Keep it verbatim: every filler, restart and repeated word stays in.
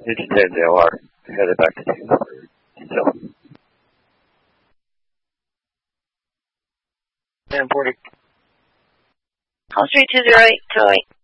It's ten L R. Headed back to two. So. ten forty. Call three two zero eight two eight.